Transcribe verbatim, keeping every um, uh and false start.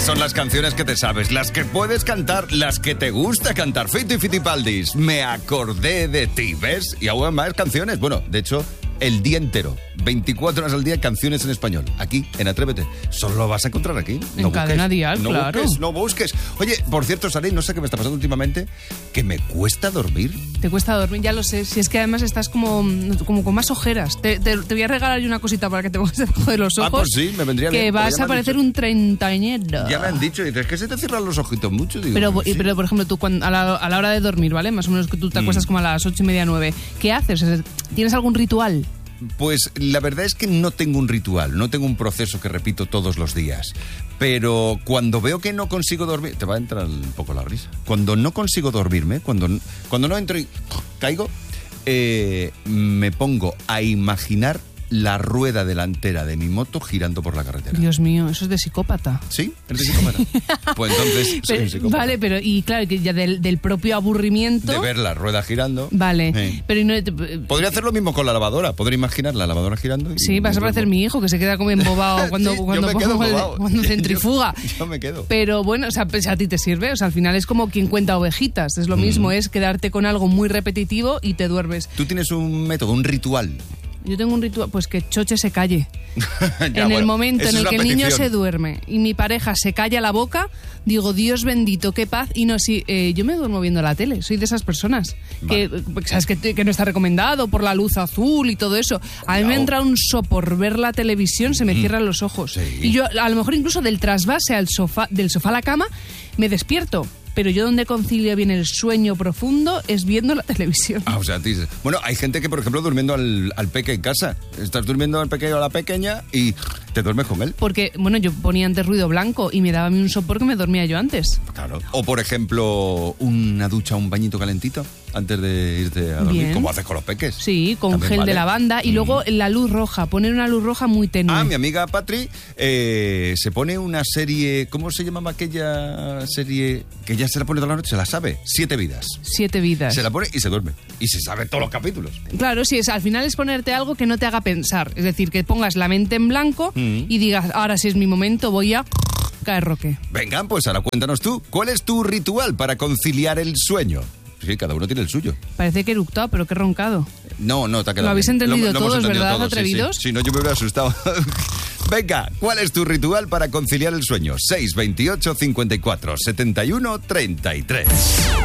son las canciones que te sabes, las que puedes cantar, las que te gusta cantar. Fito y Fitipaldis, me acordé de ti, ¿ves? Y aún más canciones. Bueno, de hecho, el día entero, veinticuatro horas al día, canciones en español. Aquí, en Atrévete. Solo lo vas a encontrar aquí. En Cadena Dial, no claro. busques, no busques. Oye, por cierto, Saray, no sé qué me está pasando últimamente, que me cuesta dormir. Te cuesta dormir, ya lo sé. Si es que además estás como, como con más ojeras. Te, te, te voy a regalar yo una cosita para que te pongas debajo de los ojos. Ah, pues sí, me vendría que bien. Que vas a parecer un treintañero. Ya me han dicho, dices, es que se te cierran los ojitos mucho. Digo, pero, sí. pero, por ejemplo, tú cuando, a, la, a la hora de dormir, ¿vale? Más o menos que tú te acuestas mm. como a las ocho y media, nueve. ¿Qué haces? ¿Tienes algún ritual? Pues la verdad es que no tengo un ritual, no tengo un proceso que repito todos los días. Pero cuando veo que no consigo dormir... Te va a entrar un poco la risa. Cuando no consigo dormirme, cuando, cuando no entro y caigo, eh, me pongo a imaginar la rueda delantera de mi moto girando por la carretera. Dios mío, eso es de psicópata. ¿Sí? ¿Eres de psicópata? Pues entonces soy un psicópata. Vale, pero y claro, que ya del, del propio aburrimiento... De ver la rueda girando. Vale, sí. pero... No, podría hacer lo mismo con la lavadora. Podría imaginar la lavadora girando. Y sí, vas a parecer mi hijo, que se queda como embobado cuando, sí, cuando, pongo el, cuando centrifuga. Yo, yo me quedo. Pero bueno, o sea, pues a ti te sirve. O sea, al final es como quien cuenta ovejitas. Es lo mm. mismo, es quedarte con algo muy repetitivo y te duermes. Tú tienes un método, un ritual. Yo tengo un ritual, pues que Choche se calle. ya, en bueno, el momento en el que el petición. niño se duerme y mi pareja se calla la boca, digo, Dios bendito, qué paz. Y no, sí, eh, yo me duermo viendo la tele, soy de esas personas. Vale. Que, sabes que, que no está recomendado por la luz azul y todo eso. A mí me entra un sopor ver la televisión, se me mm. cierran los ojos. Sí. Y yo, a lo mejor incluso del trasvase al sofá, del sofá a la cama, me despierto. Pero yo donde concilio bien el sueño profundo es viendo la televisión. Ah, o sea, tío. Bueno, hay gente que, por ejemplo, durmiendo al, al peque en casa. Estás durmiendo al pequeño o a la pequeña y te duermes con él. Porque, bueno, yo ponía antes ruido blanco y me daba a mí un sopor que me dormía yo antes. Claro. O, por ejemplo, una ducha, un bañito calentito antes de irte a dormir. Bien. Como haces con los peques. Sí, con también gel vale. de lavanda y mm. luego la luz roja. Poner una luz roja muy tenue. Ah, mi amiga Patri eh, se pone una serie... ¿Cómo se llamaba aquella serie que ya se la pone toda la noche? Se la sabe. Siete vidas. Siete vidas. Se la pone y se duerme. Y se sabe todos los capítulos. Claro, sí, es, al final es ponerte algo que no te haga pensar. Es decir, que pongas la mente en blanco mm. y digas, ahora sí es mi momento, voy a caer roque. Venga, pues ahora cuéntanos tú. ¿Cuál es tu ritual para conciliar el sueño? Sí, cada uno tiene el suyo. Parece que he eructado, pero que he roncado. No, no, te ha quedado. Lo habéis bien. entendido lo, lo todos, entendido ¿verdad, todos, atrevidos? Sí, sí. Si no, yo me hubiera asustado. Venga, ¿cuál es tu ritual para conciliar el sueño? seis veintiocho cincuenta y cuatro setenta y uno treinta y tres